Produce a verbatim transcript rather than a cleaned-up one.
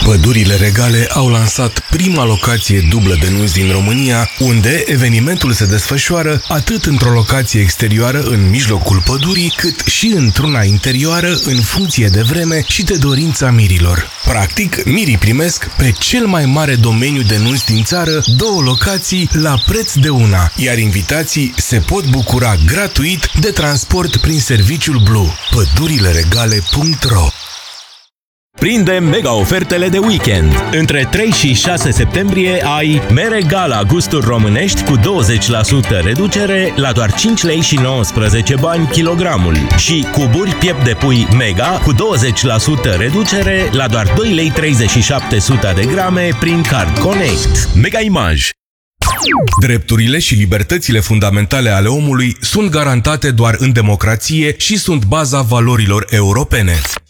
Pădurile Regale au lansat prima locație dublă de nunți din România, unde evenimentul se desfășoară atât într-o locație exterioară în mijlocul pădurii, cât și într-una interioară în funcție de vreme și de dorința mirilor. Practic, mirii primesc pe cel mai mare domeniu de nunți din țară două locații la preț de una, iar invitații se pot bucura gratuit de transport prin serviciul Blue. pădurile regale punct ro. Prinde mega ofertele de weekend. Între trei și șase septembrie ai mere Gala gusturi românești cu douăzeci la sută reducere la doar cinci lei și nouăsprezece bani kilogramul și cuburi piept de pui Mega cu douăzeci la sută reducere la doar doi lei treizeci și șapte de grame prin Card Connect. Mega Image. Drepturile și libertățile fundamentale ale omului sunt garantate doar în democrație și sunt baza valorilor europene.